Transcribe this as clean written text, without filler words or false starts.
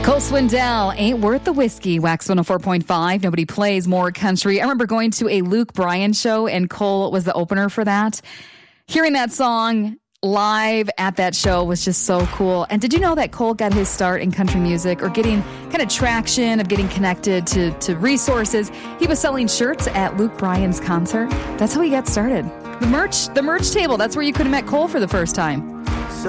Cole Swindell, Ain't Worth the Whiskey, Wax 104.5. Nobody plays more country. I remember going to a Luke Bryan show, and Cole was the opener for that. Hearing that song live at that show was just so cool. And did you know that Cole got his start in country music, or getting kind of traction of getting connected to resources? He was selling shirts at Luke Bryan's concert. That's how he got started. The merch table, that's where you could have met Cole for the first time.